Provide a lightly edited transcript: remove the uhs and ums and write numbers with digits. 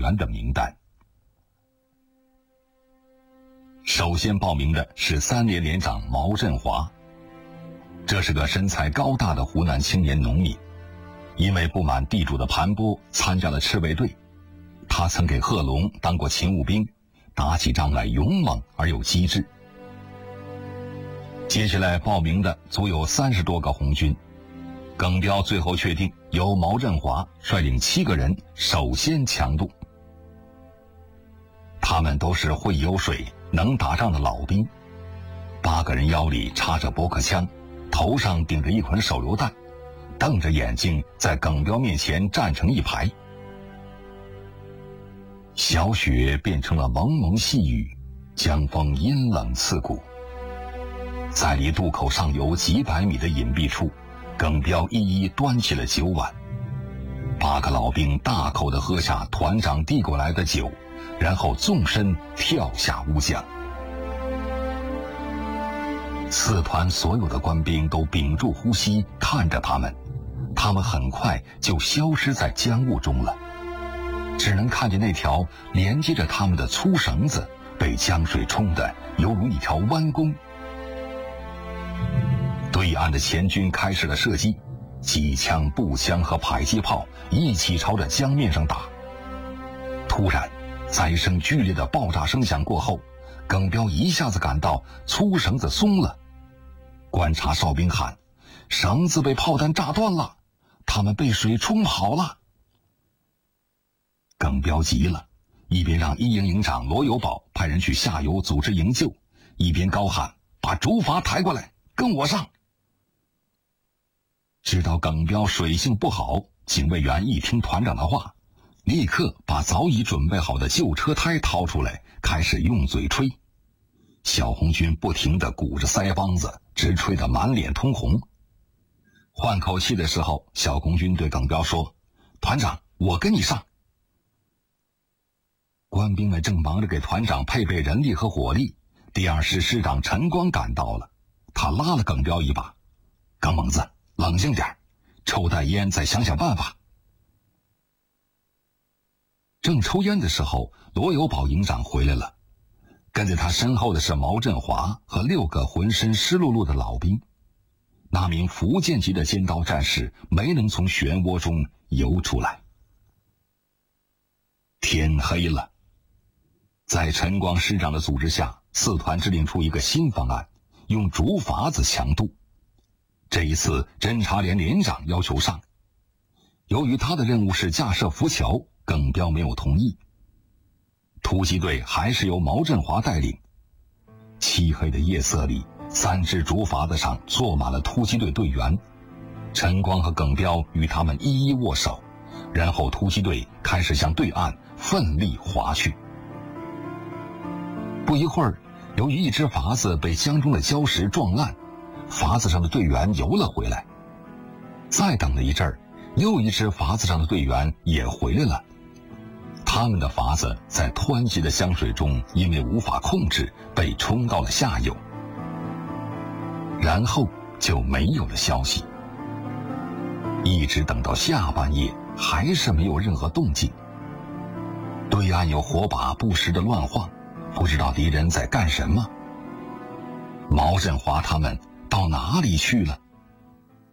员的名单。首先报名的是3连连长毛振华，这是个身材高大的湖南青年农民，因为不满地主的盘剥，参加了赤卫队。他曾给贺龙当过勤务兵，打起仗来勇猛而有机智。接下来报名的足有30多个红军，耿彪最后确定由毛振华率领7个人首先强渡。他们都是会游水、能打仗的老兵，8个人腰里插着驳壳枪，头上顶着一捆手榴弹，瞪着眼睛在耿彪面前站成一排。小雪变成了蒙蒙细雨，江风阴冷刺骨。在离渡口上游几百米的隐蔽处，耿彪一一端起了酒碗。8个老兵大口地喝下团长递过来的酒，然后纵身跳下乌江。4团所有的官兵都屏住呼吸看着他们，他们很快就消失在江雾中了，只能看见那条连接着他们的粗绳子被江水冲得犹如一条弯弓。对岸的前军开始了射击，机枪、步枪和迫击炮一起朝着江面上打。突然，在一声剧烈的爆炸声响过后，耿彪一下子感到粗绳子松了。观察哨兵喊：“绳子被炮弹炸断了，他们被水冲跑了。”耿彪急了，一边让1营营长罗有宝派人去下游组织营救，一边高喊：“把竹筏抬过来，跟我上！”知道耿彪水性不好，警卫员一听团长的话，立刻把早已准备好的旧车胎掏出来，开始用嘴吹。小红军不停地鼓着腮帮子，直吹得满脸通红。换口气的时候，小红军对耿彪说：“团长，我跟你上。”官兵们正忙着给团长配备人力和火力，第2师师长陈光赶到了，他拉了耿彪一把：“耿猛子，冷静点，抽袋烟再想想办法。”正抽烟的时候，罗有宝营长回来了，跟在他身后的是毛振华和6个浑身湿漉漉的老兵。那名福建籍的尖刀战士没能从漩涡中游出来。天黑了，在陈光师长的组织下，4团制定出一个新方案，用竹筏子强渡。这一次侦察连连长要求上，由于他的任务是架设浮桥，耿彪没有同意。突击队还是由毛振华带领。漆黑的夜色里，3只竹筏子上坐满了突击队队员。陈光和耿彪与他们一一握手，然后突击队开始向对岸奋力划去。不一会儿，由于一只筏子被江中的礁石撞烂，筏子上的队员游了回来。再等了一阵儿，又一只筏子上的队员也回来了。他们的筏子在湍急的江水中因为无法控制，被冲到了下游。然后就没有了消息，一直等到下半夜，还是没有任何动静。对岸有火把不时的乱晃，不知道敌人在干什么。毛振华他们到哪里去了？